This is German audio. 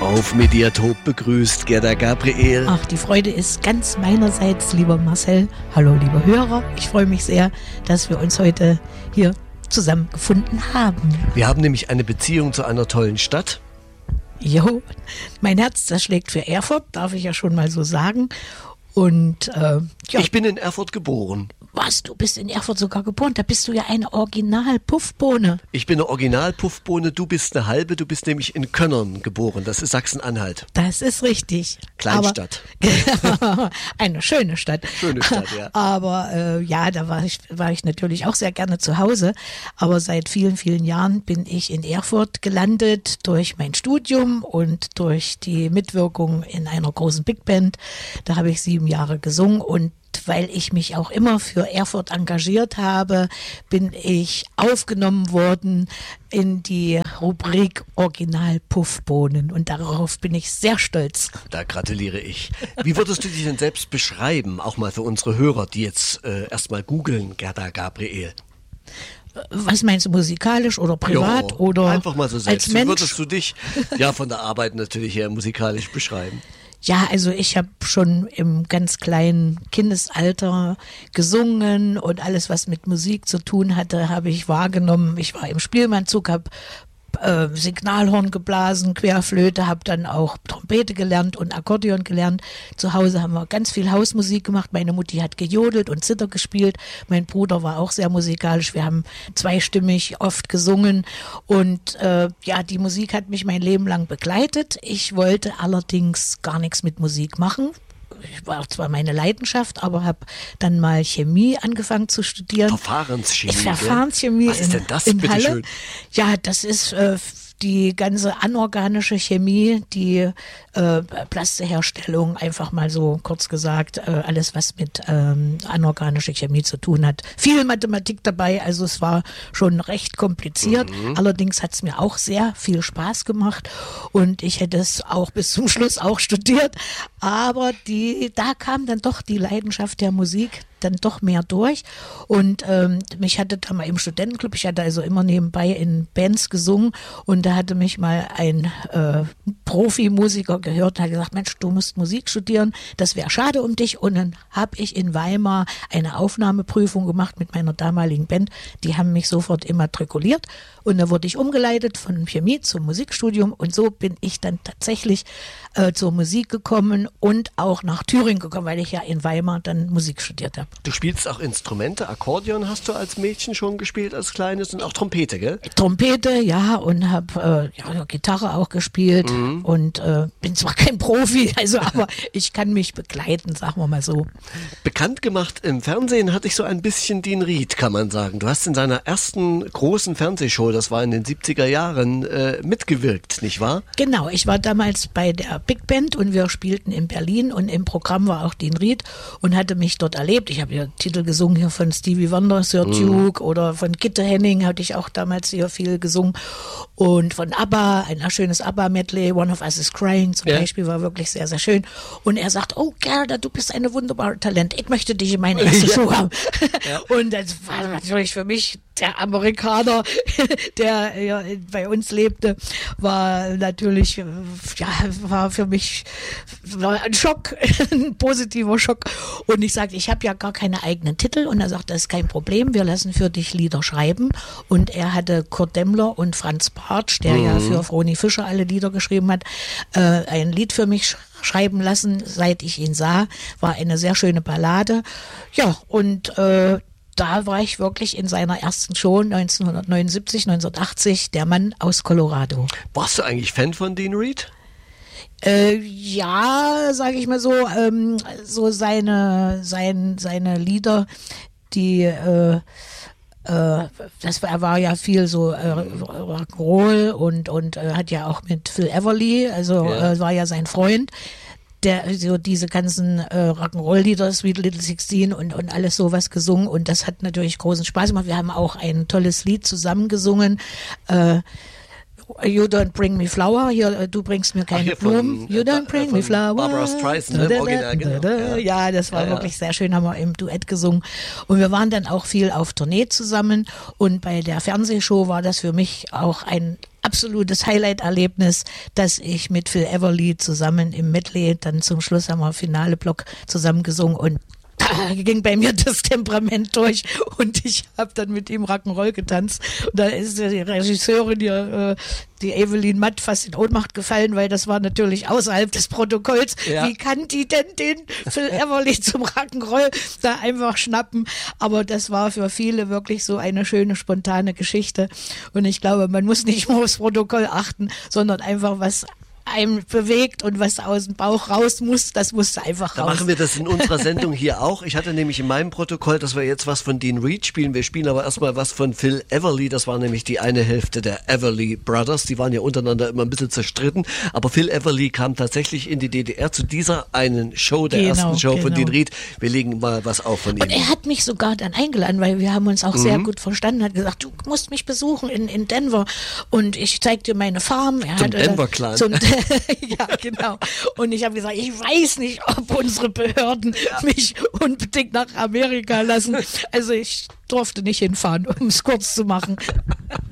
Auf Mediathop begrüßt Gerda Gabriel. Ach, die Freude ist ganz meinerseits, lieber Marcel. Hallo, liebe Hörer. Ich freue mich sehr, dass wir uns heute hier zusammengefunden haben. Wir haben nämlich eine Beziehung zu einer tollen Stadt. Jo, mein Herz, das schlägt für Erfurt, darf ich ja schon mal so sagen. Und ja. Ich bin in Erfurt geboren. Was, du bist in Erfurt sogar geboren? Da bist du ja eine Original-Puffbohne. Ich bin eine Original-Puffbohne, du bist eine halbe, du bist nämlich in Könnern geboren, das ist Sachsen-Anhalt. Das ist richtig. Kleinstadt. Aber, eine schöne Stadt. Schöne Stadt, ja. Aber ja, da war ich natürlich auch sehr gerne zu Hause. Aber seit vielen, vielen Jahren bin ich in Erfurt gelandet durch mein Studium und durch die Mitwirkung in einer großen Big Band. Da habe ich 7 Jahre gesungen und weil ich mich auch immer für Erfurt engagiert habe, bin ich aufgenommen worden in die Rubrik Original Puffbohnen und darauf bin ich sehr stolz. Da gratuliere ich. Wie würdest du dich denn selbst beschreiben, auch mal für unsere Hörer, die jetzt erstmal googeln, Gerda Gabriel? Was meinst du, musikalisch oder privat? Jo, oder einfach mal so selbst. als Mensch? Wie würdest du dich ja von der Arbeit natürlich her musikalisch beschreiben? Ja, also ich habe schon im ganz kleinen Kindesalter gesungen und alles, was mit Musik zu tun hatte, habe ich wahrgenommen. Ich war im Spielmannzug, habe Signalhorn geblasen, Querflöte, habe dann auch Trompete gelernt und Akkordeon gelernt. Zu Hause haben wir ganz viel Hausmusik gemacht. Meine Mutti hat gejodelt und Zither gespielt. Mein Bruder war auch sehr musikalisch. Wir haben zweistimmig oft gesungen und ja, die Musik hat mich mein Leben lang begleitet. Ich wollte allerdings gar nichts mit Musik machen. Ich war zwar meine Leidenschaft, aber habe dann mal Chemie angefangen zu studieren. Verfahrenschemie. Verfahrenschemie. Was ist denn das, in bitte Halle. schön? Ja, das ist die ganze anorganische Chemie, die Plasteherstellung, einfach mal so kurz gesagt, alles was mit anorganischer Chemie zu tun hat. Viel Mathematik dabei, also es war schon recht kompliziert. Allerdings hat es mir auch sehr viel Spaß gemacht und ich hätte es auch bis zum Schluss auch studiert. Aber da kam dann doch die Leidenschaft der Musik dann doch mehr durch und mich hatte da mal im Studentenclub, ich hatte also immer nebenbei in Bands gesungen und da hatte mich mal ein Profimusiker gehört und hat gesagt, Mensch, du musst Musik studieren, das wäre schade um dich und dann habe ich in Weimar eine Aufnahmeprüfung gemacht mit meiner damaligen Band, die haben mich sofort immatrikuliert und da wurde ich umgeleitet von Chemie zum Musikstudium und so bin ich dann tatsächlich zur Musik gekommen und auch nach Thüringen gekommen, weil ich ja in Weimar dann Musik studiert habe. Du spielst auch Instrumente, Akkordeon hast du als Mädchen schon gespielt, als Kleines und auch Trompete, gell? Trompete, ja, und habe Gitarre auch gespielt und bin zwar kein Profi, also aber ich kann mich begleiten, sagen wir mal so. Bekannt gemacht im Fernsehen hat dich so ein bisschen Dean Reed, kann man sagen. Du hast in seiner ersten großen Fernsehshow, das war in den 70er Jahren, mitgewirkt, nicht wahr? Genau, ich war damals bei der Big Band und wir spielten in Berlin und im Programm war auch Dean Reed und hatte mich dort erlebt. Ich habe ja Titel gesungen hier von Stevie Wonder, Sir Duke oder von Gitte Henning hatte ich auch damals sehr viel gesungen und von ABBA, ein schönes ABBA-Medley, One of Us is Crying zum Beispiel, war wirklich sehr, sehr schön. Und er sagt, oh Gerda, du bist eine wunderbare Talent, ich möchte dich in meine erste Show haben. Ja. Und das war natürlich für mich der Amerikaner, der ja bei uns lebte, war natürlich, ja, war für mich ein Schock, ein positiver Schock. Und ich sagte, ich habe ja gar keine eigenen Titel. Und er sagt, das ist kein Problem, wir lassen für dich Lieder schreiben. Und er hatte Kurt Demmler und Franz Bartsch, der ja für Vroni Fischer alle Lieder geschrieben hat, ein Lied für mich schreiben lassen, seit ich ihn sah. War eine sehr schöne Ballade. Ja, und da war ich wirklich in seiner ersten Show 1979, 1980, der Mann aus Colorado. Warst du eigentlich Fan von Dean Reed? Ja, sage ich mal so, so seine Lieder, die er war ja viel so Rock'n'Roll und hat ja auch mit Phil Everly, also war ja sein Freund. Der so diese ganzen Rock'n'Roll-Lieder, Sweet Little 16 und alles sowas gesungen und das hat natürlich großen Spaß gemacht. Wir haben auch ein tolles Lied zusammen gesungen. You don't bring me flower, hier, du bringst mir keine Blumen. You don't bring me flower. Barbra Streisand, im Original, genau. Ja, das war wirklich sehr schön, haben wir im Duett gesungen. Und wir waren dann auch viel auf Tournee zusammen und bei der Fernsehshow war das für mich auch ein absolutes Highlight-Erlebnis, dass ich mit Phil Everly zusammen im Medley, dann zum Schluss haben wir Finale-Block zusammen gesungen und da ging bei mir das Temperament durch und ich habe dann mit ihm Rock'n'Roll getanzt. Und da ist die Regisseurin, die Evelyn Matt, fast in Ohnmacht gefallen, weil das war natürlich außerhalb des Protokolls. Ja. Wie kann die denn den Phil Everly zum Rock'n'Roll da einfach schnappen? Aber das war für viele wirklich so eine schöne, spontane Geschichte. Und ich glaube, man muss nicht nur aufs Protokoll achten, sondern einfach was einem bewegt und was aus dem Bauch raus muss, das musste einfach raus. Da machen wir das in unserer Sendung hier auch. Ich hatte nämlich in meinem Protokoll, dass wir jetzt was von Dean Reed spielen. Wir spielen aber erstmal was von Phil Everly. Das war nämlich die eine Hälfte der Everly Brothers. Die waren ja untereinander immer ein bisschen zerstritten. Aber Phil Everly kam tatsächlich in die DDR zu dieser einen Show, der ersten Show von Dean Reed. Wir legen mal was auf von ihm. Und er hat mich sogar dann eingeladen, weil wir haben uns auch sehr gut verstanden. Hat gesagt, du musst mich besuchen in Denver und ich zeig dir meine Farm. Zum Denver-Clan. Ja, genau. Und ich habe gesagt, ich weiß nicht, ob unsere Behörden mich unbedingt nach Amerika lassen. Also ich durfte nicht hinfahren, um es kurz zu machen.